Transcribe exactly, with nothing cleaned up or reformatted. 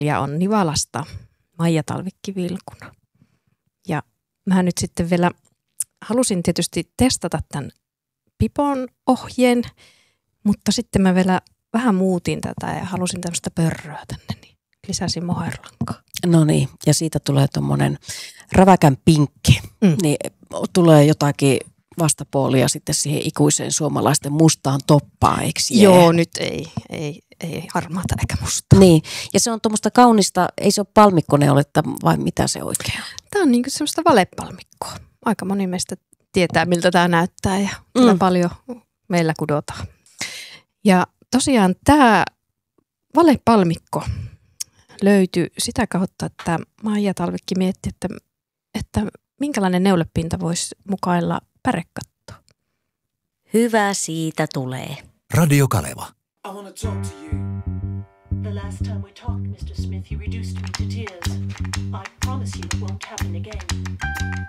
ja on Nivalasta Maija Talvikki-Vilkuna. Ja mä nyt sitten vielä halusin tietysti testata tämän Pipon ohjeen, mutta sitten mä vielä vähän muutin tätä ja halusin tämmöistä pörröä tänne, niin lisäsin mohairlankaa. No niin, ja siitä tulee tuommoinen räväkän pinkki, mm. niin tulee jotakin vastapuolia sitten siihen ikuiseen suomalaisten mustaan toppaan, eikö jää? Joo, nyt ei, ei, ei harmaata eikä mustaa. Niin, ja se on tuommoista kaunista, ei se ole palmikkoneuletta, vai mitä se oikein on? Tämä on niin kuin semmoista valepalmikkoa. Aika moni meistä tietää, miltä tämä näyttää ja kyllä mm. paljon meillä kudotaan. Ja tosiaan tämä valepalmikko löytyi sitä kautta, että Maija Talvikki mietti, että, että minkälainen neulepinta voisi mukailla pärekatto. Hyvä siitä tulee. Radio Kaleva. I want to talk to you. The last time we talked, mister Smith, you reduced me to tears. I promise you it won't happen again.